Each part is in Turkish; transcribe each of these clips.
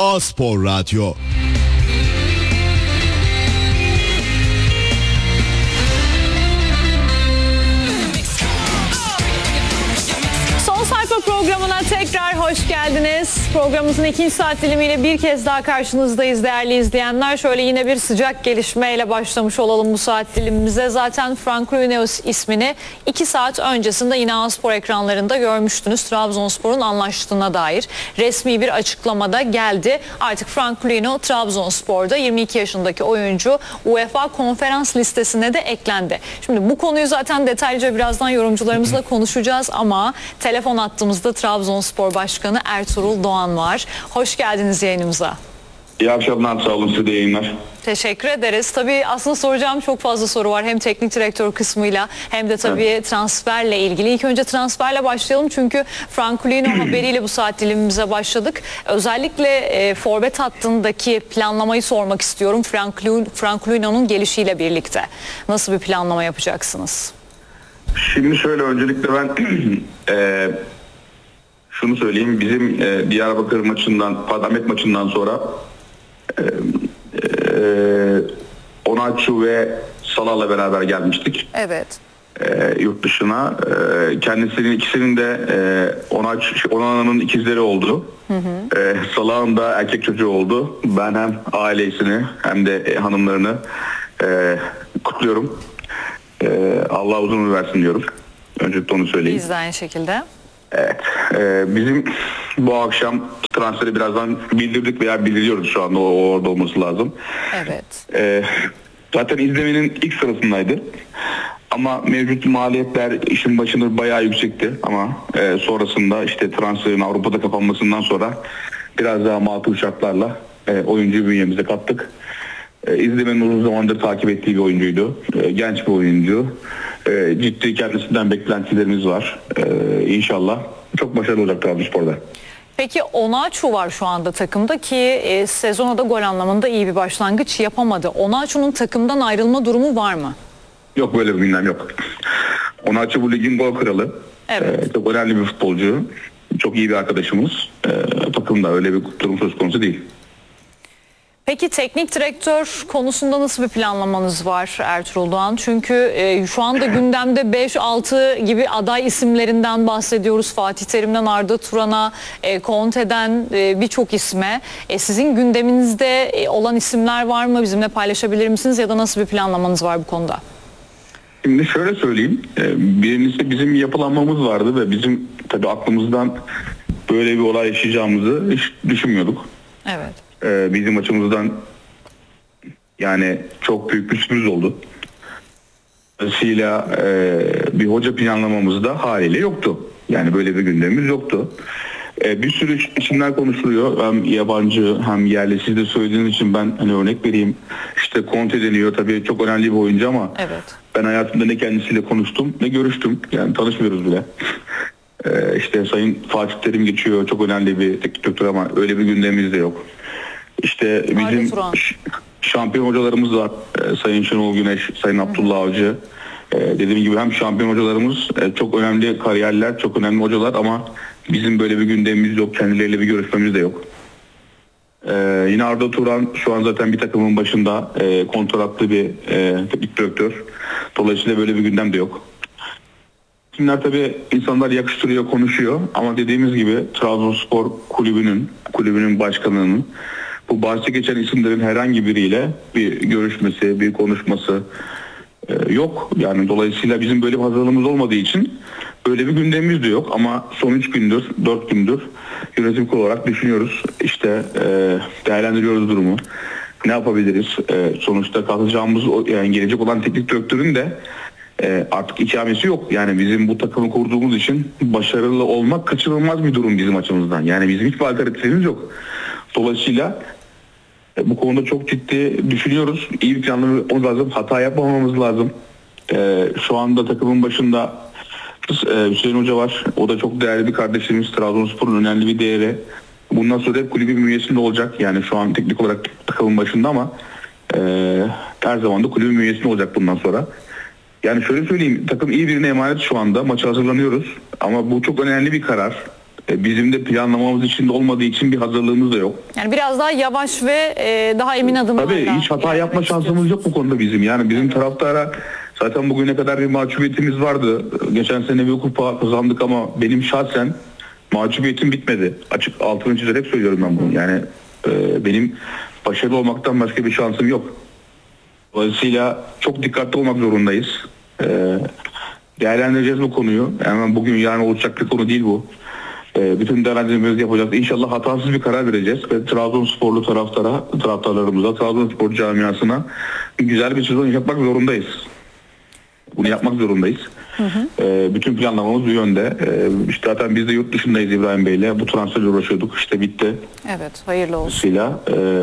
A-Spor Radyo. Programına tekrar hoş geldiniz. Programımızın ikinci saat dilimiyle bir kez daha karşınızdayız değerli izleyenler. Şöyle yine bir sıcak gelişmeyle başlamış olalım bu saat dilimimize. Zaten Franklin ismini 2 saat öncesinde yine A-Spor ekranlarında görmüştünüz. Trabzonspor'un anlaştığına dair resmi bir açıklamada geldi. Artık Franklin Trabzonspor'da 22 yaşındaki oyuncu UEFA konferans listesine de eklendi. Şimdi bu konuyu zaten detaylıca birazdan yorumcularımızla konuşacağız ama telefon attığımızda Trabzonspor Başkanı Ertuğrul Doğan var. Hoş geldiniz yayınımıza. İyi akşamlar, sağ olun, size de yayınlar. Teşekkür ederiz. Tabii aslında soracağım çok fazla soru var. Hem teknik direktör kısmıyla hem de tabii transferle ilgili. İlk önce transferle başlayalım çünkü Franklin haberiyle bu saat dilimimize başladık. Özellikle forvet hattındaki planlamayı sormak istiyorum. Franklin'in gelişiyle birlikte. Nasıl bir planlama yapacaksınız? Şimdi şöyle, öncelikle ben şunu söyleyeyim. Bizim Diyarbakır maçından, Ahmet maçından sonra Onaçu ve Salah'la beraber gelmiştik. Evet. Yurt dışına. Kendisinin ikisinin de Onana'nın ikizleri oldu. Salah'ın da erkek çocuğu oldu. Ben hem ailesini hem de hanımlarını kutluyorum. Allah uzun ömür versin diyoruz. Öncelikle onu söyleyeyim. Biz de aynı şekilde. Evet. Bizim bu akşam transferi birazdan bildirdik veya bildiriyoruz şu anda. Orada olması lazım. Evet. Zaten izlemenin ilk sırasındaydı. Ama mevcut maliyetler işin başında bayağı yüksekti. Ama sonrasında işte transferin Avrupa'da kapanmasından sonra biraz daha makul şartlarla oyuncuyu bünyemize kattık. İzlemenin uzun zamandır takip ettiği bir oyuncuydu. Genç bir oyuncu. Ciddi kendisinden beklentilerimiz var. İnşallah çok başarılı olacak Trabzonspor'da. Peki Onaçu var şu anda takımda ki sezona da gol anlamında iyi bir başlangıç yapamadı. Onaçu'nun takımdan ayrılma durumu var mı? Yok, böyle bir gündem yok. Onaçu bu ligin gol kralı. Evet. Çok önemli bir futbolcu. Çok iyi bir arkadaşımız. Takımda öyle bir durum söz konusu değil. Peki teknik direktör konusunda nasıl bir planlamanız var Ertuğrul Doğan? Çünkü şu anda gündemde 5-6 gibi aday isimlerinden bahsediyoruz. Fatih Terim'den Arda Turan'a, Conte'den birçok isme. Sizin gündeminizde olan isimler var mı? Bizimle paylaşabilir misiniz? Ya da nasıl bir planlamanız var bu konuda? Şimdi şöyle söyleyeyim. Birincisi bizim yapılanmamız vardı ve bizim tabii aklımızdan böyle bir olay yaşayacağımızı hiç düşünmüyorduk. Evet. Bizim açımızdan yani çok büyük bir sürpriz oldu. Dolayısıyla bir hoca planlamamız da haliyle yoktu. Yani böyle bir gündemimiz yoktu. Bir sürü isimler konuşuluyor. Hem yabancı hem yerli. Siz de söylediğiniz için ben hani örnek vereyim. İşte Conte deniyor. Tabii çok önemli bir oyuncu ama evet. Ben hayatımda ne kendisiyle konuştum ne görüştüm. Yani tanışmıyoruz bile. İşte Sayın Fatih Terim geçiyor. Çok önemli bir teknik direktör ama öyle bir gündemimiz de yok. İşte bizim şampiyon hocalarımız var. Sayın Şenol Güneş, Sayın Abdullah Avcı. Dediğim gibi hem şampiyon hocalarımız çok önemli kariyerler, çok önemli hocalar ama bizim böyle bir gündemimiz yok. Kendileriyle bir görüşmemiz de yok. Yine Arda Turan şu an zaten bir takımın başında kontratlı bir teknik direktör. Dolayısıyla böyle bir gündem de yok. Kimler tabii insanlar yakıştırıyor, konuşuyor ama dediğimiz gibi Trabzonspor kulübünün başkanının bu bahsi geçen isimlerin herhangi biriyle bir görüşmesi, bir konuşması yok. Yani dolayısıyla bizim böyle bir hazırlığımız olmadığı için böyle bir gündemimiz de yok ama son 3 gündür, 4 gündür yönetim kurulu olarak düşünüyoruz. İşte değerlendiriyoruz durumu. Ne yapabiliriz? Sonuçta kalacağımız yani gelecek olan teknik direktörün de artık ikamesi yok. Yani bizim bu takımı kurduğumuz için başarılı olmak kaçınılmaz bir durum bizim açımızdan. Yani bizim hiçbir alternatifimiz yok. Dolayısıyla bu konuda çok ciddi düşünüyoruz. İyi bir planlamamız lazım. Hata yapmamamız lazım. Şu anda takımın başında Hüseyin Hoca var. O da çok değerli bir kardeşimiz. Trabzonspor'un önemli bir değeri. Bundan sonra hep kulübün bünyesinde olacak. Yani şu an teknik olarak takımın başında ama her zaman da kulübün bünyesinde olacak bundan sonra. Yani şöyle söyleyeyim, takım iyi birine emanet şu anda. Maça hazırlanıyoruz. Ama bu çok önemli bir karar. Bizim de planlamamız içinde olmadığı için bir hazırlığımız da yok. Yani biraz daha yavaş ve daha emin adımlarla. Tabii hiç hata yapma şansımız yok bu konuda bizim. Yani bizim taraftara zaten bugüne kadar bir mahcubiyetimiz vardı. Geçen sene bir kupa kazandık ama benim şahsen mahcubiyetim bitmedi. Açık altını çizerek söylüyorum ben bunu. Yani benim başarılı olmaktan başka bir şansım yok. Dolayısıyla çok dikkatli olmak zorundayız. Değerlendireceğiz bu konuyu. Hemen bugün yarın olacak bir konu değil bu. Bütün değerlendirmelerimizi yapacağız. İnşallah hatasız bir karar vereceğiz ve Trabzonsporlu taraftarlarımıza, Trabzonspor camiasına güzel bir sezon yapmak zorundayız. Bunu yapmak zorundayız. Bütün planlamamız bu yönde. İşte zaten biz de yurt dışındayız İbrahim Bey'le. Bu transferle uğraşıyorduk. İşte bitti. Evet, hayırlı olsun. Dolayısıyla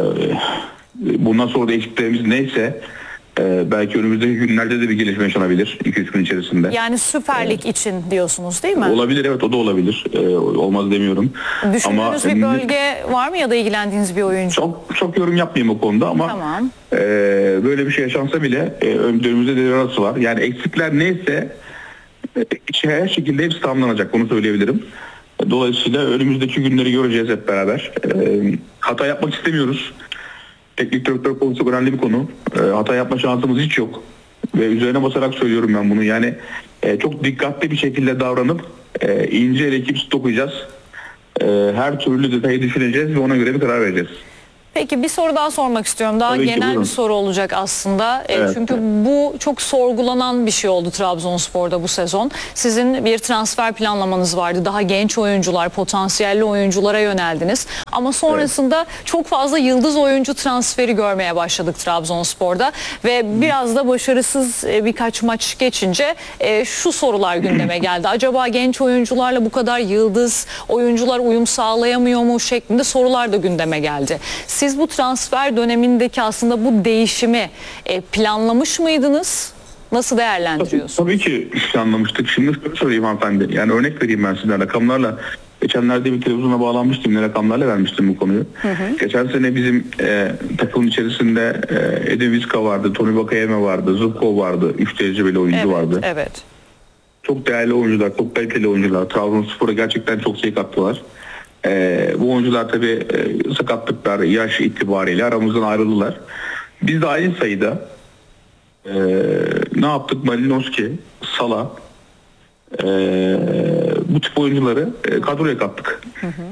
bundan sonra da eksiklerimiz neyse belki önümüzdeki günlerde de bir gelişme yaşanabilir 2-3 gün içerisinde. Yani Süper Lig için diyorsunuz değil mi? Olabilir, evet, o da olabilir. Olmaz demiyorum. Düşündüğünüz bir bölge var mı ya da ilgilendiğiniz bir oyuncu? Çok yorum yapmayayım o konuda ama Tamam. Böyle bir şey yaşansa bile önümüzde devre arası var. Yani eksikler neyse her şekilde hepsi tamamlanacak, onu söyleyebilirim. Dolayısıyla önümüzdeki günleri göreceğiz hep beraber. Hata yapmak istemiyoruz. Teknik direktör konusu çok önemli bir konu. Hata yapma şansımız hiç yok. Ve üzerine basarak söylüyorum ben bunu. Yani çok dikkatli bir şekilde davranıp ince el ekip okuyacağız. Her türlü detayı düşüneceğiz ve ona göre bir karar vereceğiz. Peki bir soru daha sormak istiyorum. Daha Tabii ki, genel buyurun. bir soru olacak aslında. Evet. Çünkü bu çok sorgulanan bir şey oldu Trabzonspor'da bu sezon. Sizin bir transfer planlamanız vardı. Daha genç oyuncular, potansiyelli oyunculara yöneldiniz. Ama sonrasında çok fazla yıldız oyuncu transferi görmeye başladık Trabzonspor'da. Ve biraz da başarısız birkaç maç geçince şu sorular gündeme geldi. Acaba genç oyuncularla bu kadar yıldız oyuncular uyum sağlayamıyor mu şeklinde sorular da gündeme geldi. Siz bu transfer dönemindeki aslında bu değişimi planlamış mıydınız? Nasıl değerlendiriyorsunuz? Tabii ki planlamıştık. Şimdi şöyle söyleyeyim hanımefendi. Yani örnek vereyim ben size rakamlarla. Geçenlerde bir televizyona bağlanmıştım. Ne rakamlarla vermiştim bu konuyu. Geçen sene bizim takımın içerisinde Edin Vizca vardı, Tony Vakayeme vardı, Zubkov vardı. 3 tecrübeli oyuncu vardı. Evet. Çok değerli oyuncular, çok kaliteli oyuncular. Trabzonspor'a gerçekten çok şey kattılar. Bu oyuncular tabii sakatlıklar, yaş itibariyle aramızdan ayrıldılar. Biz de aynı sayıda ne yaptık? Malinowski, Sala, bu tip oyuncuları kadroya kattık.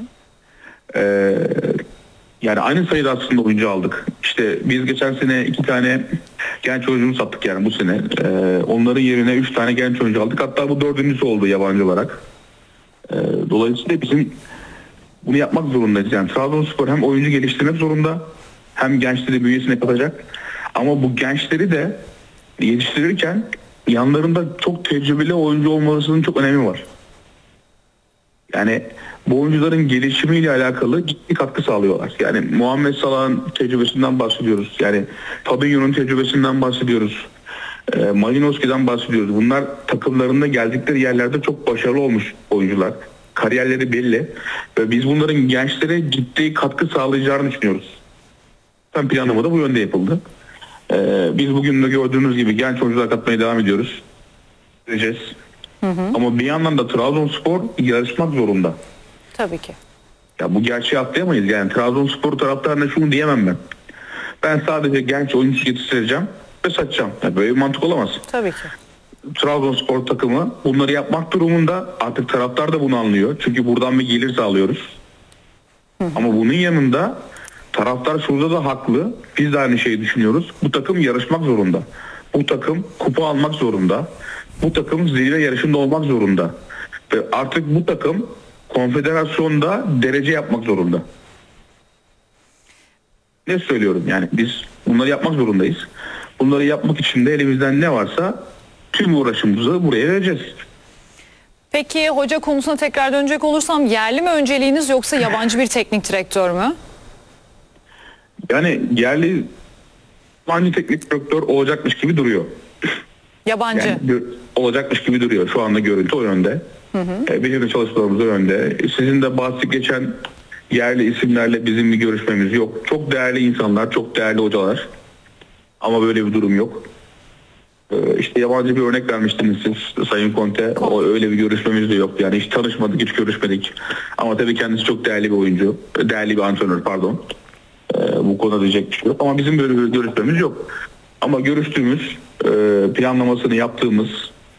Yani aynı sayıda aslında oyuncu aldık. İşte biz geçen sene 2 tane genç oyuncu sattık yani bu sene. Onların yerine 3 tane genç oyuncu aldık. Hatta bu 4.'sü oldu yabancı olarak. Dolayısıyla bizim bunu yapmak zorundayız. Yani Trabzonspor hem oyuncu geliştirmek zorunda hem gençleri bünyesine katacak. Ama bu gençleri de yetiştirirken yanlarında çok tecrübeli oyuncu olmasının çok önemi var. Yani bu oyuncuların gelişimiyle alakalı ciddi katkı sağlıyorlar. Yani Muhammed Salah'ın tecrübesinden bahsediyoruz. Yani Fabinho'nun tecrübesinden bahsediyoruz. Malinowski'den bahsediyoruz. Bunlar takımlarında geldikleri yerlerde çok başarılı olmuş oyuncular. Kariyerleri belli ve biz bunların gençlere ciddi katkı sağlayacağını düşünüyoruz. Planlama da bu yönde yapıldı. Biz bugün de gördüğünüz gibi genç oyuncular katmaya devam ediyoruz. Göreceğiz. Ama bir yandan da Trabzonspor yarışmak zorunda. Tabii ki. Ya bu gerçeği atlayamayız. Yani Trabzonspor taraftarına şunu diyemem ben. Ben sadece genç oyuncu yetiştireceğim ve satacağım. Yani böyle bir mantık olamaz. Tabii ki. Trabzonspor takımı bunları yapmak durumunda, artık taraftar da bunu anlıyor. Çünkü buradan bir gelir sağlıyoruz. Ama bunun yanında taraftar şurada da haklı. Biz de aynı şeyi düşünüyoruz. Bu takım yarışmak zorunda. Bu takım kupa almak zorunda. Bu takım zirve yarışında olmak zorunda. Ve artık bu takım konfederasyonda derece yapmak zorunda. Ne söylüyorum yani biz bunları yapmak zorundayız. Bunları yapmak için de elimizden ne varsa tüm uğraşımızı buraya vereceğiz. Peki hoca konusuna tekrar dönecek olursam yerli mi önceliğiniz yoksa yabancı bir teknik direktör mü? Yani yerli yabancı teknik direktör olacakmış gibi duruyor. Yabancı. Yani olacakmış gibi duruyor. Şu anda görüntü o yönde. Bizim de çalışmalarımız o yönde. Sizin de bahsi geçen yerli isimlerle bizim bir görüşmemiz yok. Çok değerli insanlar, çok değerli hocalar. Ama böyle bir durum yok. İşte yabancı bir örnek vermiştiniz siz Sayın Conte. O öyle bir görüşmemiz de yok. Yani hiç tanışmadık, hiç görüşmedik. Ama tabii kendisi çok değerli bir oyuncu. Değerli bir antrenör, pardon. Bu konuda diyecek bir şey yok. Ama bizim böyle bir görüşmemiz yok. Ama görüştüğümüz, planlamasını yaptığımız,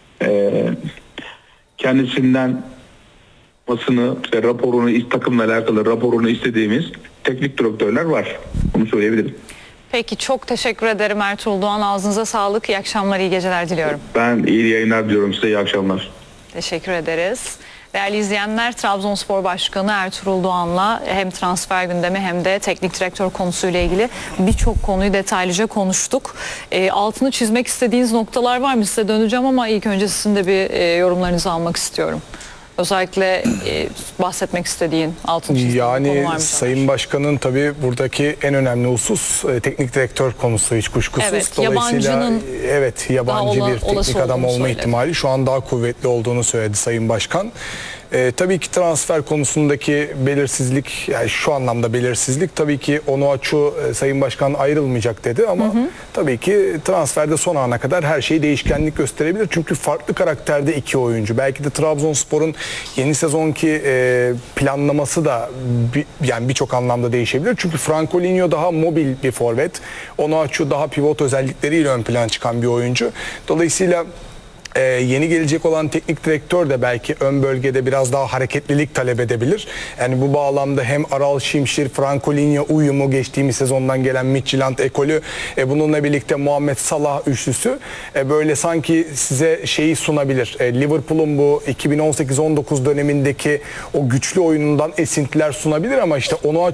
kendisinden işte raporunu, takımla alakalı raporunu istediğimiz teknik direktörler var. Bunu söyleyebilirim. Peki, çok teşekkür ederim Ertuğrul Doğan. Ağzınıza sağlık. İyi akşamlar, iyi geceler diliyorum. Ben iyi yayınlar diliyorum size. İyi akşamlar. Teşekkür ederiz. Değerli izleyenler, Trabzonspor Başkanı Ertuğrul Doğan'la hem transfer gündemi hem de teknik direktör konusuyla ilgili birçok konuyu detaylıca konuştuk. Altını çizmek istediğiniz noktalar var mı? Size döneceğim ama ilk önce sizin de bir yorumlarınızı almak istiyorum. Özellikle bahsetmek istediğin, altını çizdiğin konu var mı? Yani Sayın Başkan'ın tabii buradaki en önemli husus teknik direktör konusu, hiç kuşkusuz. Evet, Dolayısıyla yabancı bir teknik adam olma söyledi. ihtimali şu an daha kuvvetli olduğunu söyledi Sayın Başkan. Tabii ki transfer konusundaki belirsizlik, yani şu anlamda belirsizlik, tabii ki Onuachu Sayın Başkan ayrılmayacak dedi ama tabii ki transferde son ana kadar her şey değişkenlik gösterebilir. Çünkü farklı karakterde iki oyuncu. Belki de Trabzonspor'un yeni sezonki planlaması da yani birçok anlamda değişebilir. Çünkü Francolinho daha mobil bir forvet. Onuachu daha pivot özellikleriyle ön plana çıkan bir oyuncu. Dolayısıyla yeni gelecek olan teknik direktör de belki ön bölgede biraz daha hareketlilik talep edebilir. Yani bu bağlamda hem Aral Şimşir, Francolinho uyumu, geçtiğimiz sezondan gelen Midtjylland ekolü, bununla birlikte Muhammed Salah üçlüsü böyle sanki size şeyi sunabilir. Liverpool'un bu 2018-19 dönemindeki o güçlü oyunundan esintiler sunabilir ama işte onu